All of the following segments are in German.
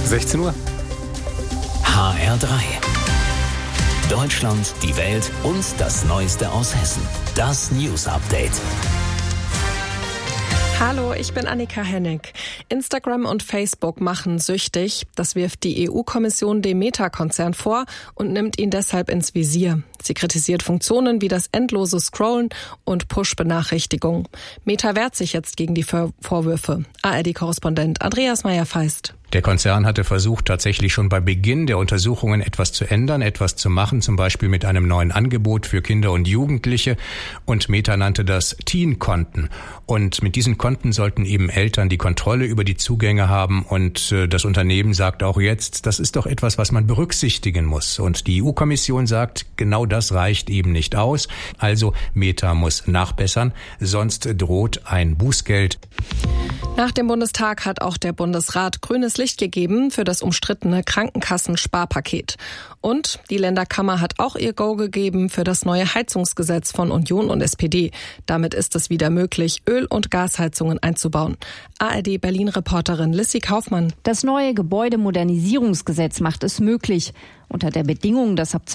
16 Uhr. HR3. Deutschland, die Welt und das Neueste aus Hessen. Das News Update. Hallo, ich bin Annika Hennig. Instagram und Facebook machen süchtig. Das wirft die EU-Kommission dem Meta-Konzern vor und nimmt ihn deshalb ins Visier. Sie kritisiert Funktionen wie das endlose Scrollen und Push-Benachrichtigungen. Meta wehrt sich jetzt gegen die Vorwürfe. ARD-Korrespondent Andreas Meyer-Feist. Der Konzern hatte versucht, tatsächlich schon bei Beginn der Untersuchungen etwas zu ändern, etwas zu machen, zum Beispiel mit einem neuen Angebot für Kinder und Jugendliche. Und Meta nannte das Teen-Konten. Und mit diesen Konten sollten eben Eltern die Kontrolle über die Zugänge haben. Und das Unternehmen sagt auch jetzt, das ist doch etwas, was man berücksichtigen muss. Und die EU-Kommission sagt, genau das reicht eben nicht aus. Also Meta muss nachbessern, sonst droht ein Bußgeld. Nach dem Bundestag hat auch der Bundesrat grünes Licht gegeben für das umstrittene Krankenkassen-Sparpaket. Und die Länderkammer hat auch ihr Go gegeben für das neue Heizungsgesetz von Union und SPD. Damit ist es wieder möglich, Öl- und Gasheizungen einzubauen. ARD-Berlin-Reporterin Lissy Kaufmann. Das neue Gebäudemodernisierungsgesetz macht es möglich. Unter der Bedingung, dass ab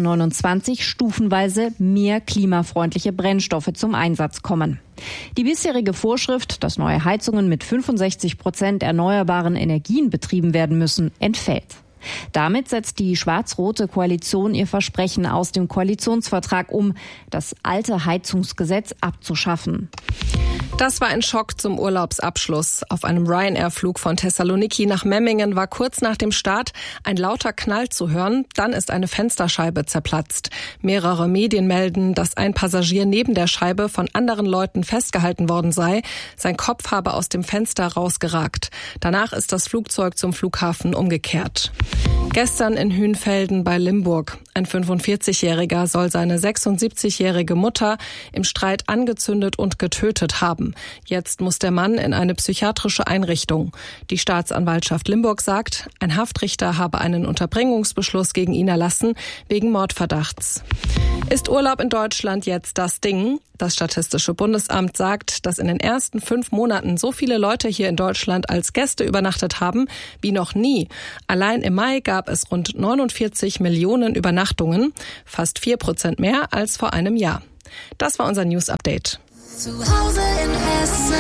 2029 stufenweise mehr klimafreundliche Brennstoffe zum Einsatz kommen. Die bisherige Vorschrift, dass neue Heizungen mit 65% erneuerbaren Energien betrieben werden müssen, entfällt. Damit setzt die schwarz-rote Koalition ihr Versprechen aus dem Koalitionsvertrag um, das alte Heizungsgesetz abzuschaffen. Das war ein Schock zum Urlaubsabschluss. Auf einem Ryanair-Flug von Thessaloniki nach Memmingen war kurz nach dem Start ein lauter Knall zu hören. Dann ist eine Fensterscheibe zerplatzt. Mehrere Medien melden, dass ein Passagier neben der Scheibe von anderen Leuten festgehalten worden sei. Sein Kopf habe aus dem Fenster rausgeragt. Danach ist das Flugzeug zum Flughafen umgekehrt. Gestern in Hünfelden bei Limburg. Ein 45-Jähriger soll seine 76-jährige Mutter im Streit angezündet und getötet haben. Jetzt muss der Mann in eine psychiatrische Einrichtung. Die Staatsanwaltschaft Limburg sagt, ein Haftrichter habe einen Unterbringungsbeschluss gegen ihn erlassen, wegen Mordverdachts. Ist Urlaub in Deutschland jetzt das Ding? Das Statistische Bundesamt sagt, dass in den ersten 5 Monaten so viele Leute hier in Deutschland als Gäste übernachtet haben wie noch nie. Allein im Mai gab es rund 49 Millionen Übernachtungen, fast 4% mehr als vor einem Jahr. Das war unser News Update. Zu Hause in Hessen.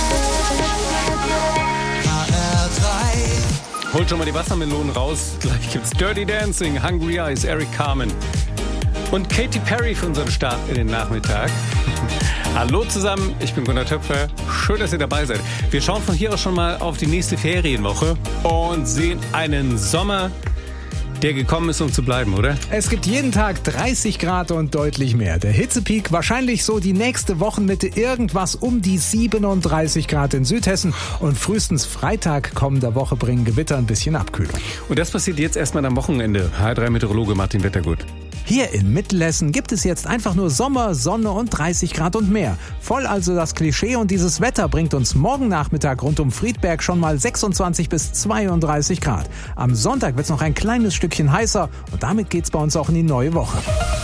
HR3. Holt schon mal die Wassermelonen raus. Gleich gibt's Dirty Dancing, Hungry Eyes, Eric Carmen. Und Katy Perry für unseren Start in den Nachmittag. Hallo zusammen, ich bin Gunnar Töpfer. Schön, dass ihr dabei seid. Wir schauen von hier aus schon mal auf die nächste Ferienwoche und sehen einen Sommer, der gekommen ist, um zu bleiben, oder? Es gibt jeden Tag 30 Grad und deutlich mehr. Der Hitzepeak wahrscheinlich so die nächste Wochenmitte, irgendwas um die 37 Grad in Südhessen. Und frühestens Freitag kommender Woche bringen Gewitter ein bisschen Abkühlung. Und das passiert jetzt erstmal am Wochenende. HR3-Meteorologe Martin Wettergut. Hier in Mittelhessen gibt es jetzt einfach nur Sommer, Sonne und 30 Grad und mehr. Voll also das Klischee, und dieses Wetter bringt uns morgen Nachmittag rund um Friedberg schon mal 26 bis 32 Grad. Am Sonntag wird es noch ein kleines Stückchen heißer und damit geht's bei uns auch in die neue Woche.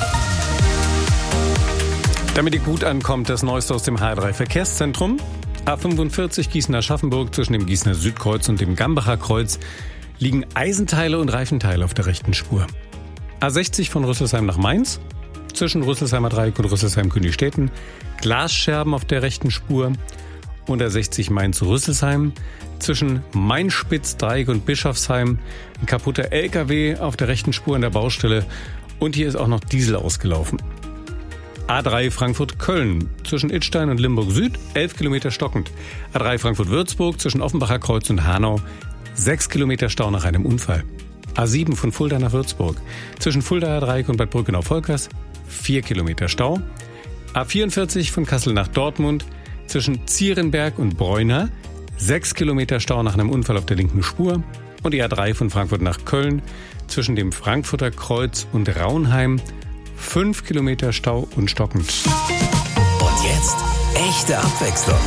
Damit ihr gut ankommt, das Neueste aus dem HR3 Verkehrszentrum. A45 Gießen-Aschaffenburg zwischen dem Gießener Südkreuz und dem Gambacher Kreuz liegen Eisenteile und Reifenteile auf der rechten Spur. A60 von Rüsselsheim nach Mainz, zwischen Rüsselsheimer Dreieck und Rüsselsheim-Königstetten, Glasscherben auf der rechten Spur. Und A60 Mainz-Rüsselsheim, zwischen Main-Spitz-Dreieck und Bischofsheim, ein kaputter LKW auf der rechten Spur an der Baustelle. Und hier ist auch noch Diesel ausgelaufen. A3 Frankfurt-Köln, zwischen Idstein und Limburg Süd, 11 Kilometer stockend. A3 Frankfurt-Würzburg, zwischen Offenbacher Kreuz und Hanau, 6 Kilometer Stau nach einem Unfall. A7 von Fulda nach Würzburg, zwischen Fuldaer Dreieck und Bad Brückenau-Volkers, 4 Kilometer Stau. A44 von Kassel nach Dortmund, zwischen Zierenberg und Bräuna, 6 Kilometer Stau nach einem Unfall auf der linken Spur. Und die A3 von Frankfurt nach Köln, zwischen dem Frankfurter Kreuz und Raunheim, 5 Kilometer Stau und stockend. Und jetzt echte Abwechslung.